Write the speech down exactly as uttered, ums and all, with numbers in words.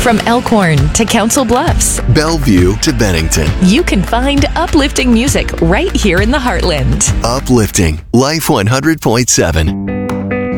From Elkhorn to Council Bluffs, Bellevue to Bennington. you can find uplifting music right here in the Heartland. Uplifting Life one hundred point seven.